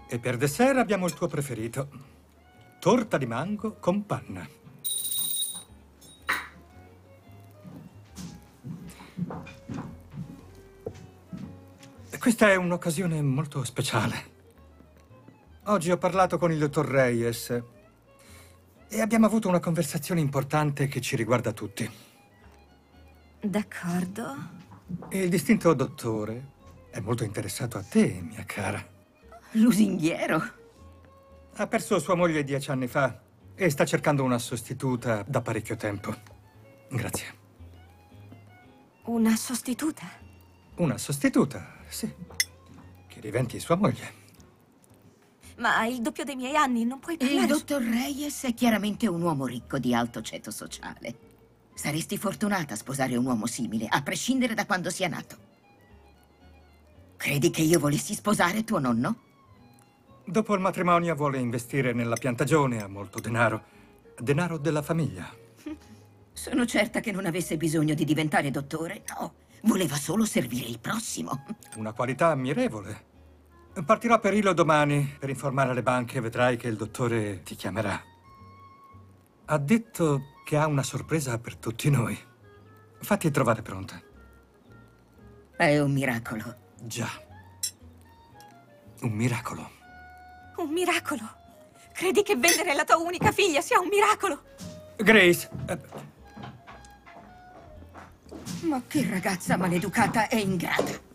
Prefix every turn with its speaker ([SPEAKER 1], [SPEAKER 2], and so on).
[SPEAKER 1] E per dessert abbiamo il tuo preferito. Torta di mango con panna. Questa è un'occasione molto speciale. Oggi ho parlato con il dottor Reyes e abbiamo avuto una conversazione importante che ci riguarda tutti.
[SPEAKER 2] D'accordo.
[SPEAKER 1] Il distinto dottore è molto interessato a te, mia cara.
[SPEAKER 2] Lusinghiero.
[SPEAKER 1] Ha perso sua moglie 10 anni fa e sta cercando una sostituta da parecchio tempo. Grazie.
[SPEAKER 2] Una sostituta?
[SPEAKER 1] Una sostituta, sì. Che diventi sua moglie.
[SPEAKER 2] Ma hai il doppio dei miei anni, non puoi parlare...
[SPEAKER 3] Il dottor Reyes è chiaramente un uomo ricco di alto ceto sociale. Saresti fortunata a sposare un uomo simile, a prescindere da quando sia nato. Credi che io volessi sposare tuo nonno?
[SPEAKER 1] Dopo il matrimonio vuole investire nella piantagione, ha molto denaro. Denaro della famiglia.
[SPEAKER 3] Sono certa che non avesse bisogno di diventare dottore. No, voleva solo servire il prossimo.
[SPEAKER 1] Una qualità ammirevole. Partirò per Hilo domani per informare le banche e vedrai che il dottore ti chiamerà. Ha detto che ha una sorpresa per tutti noi. Fatti trovare pronta.
[SPEAKER 3] È un miracolo.
[SPEAKER 1] Già. Un miracolo.
[SPEAKER 2] Un miracolo? Credi che vendere la tua unica figlia sia un miracolo?
[SPEAKER 1] Grace,
[SPEAKER 3] Ma che ragazza maleducata e ingrata.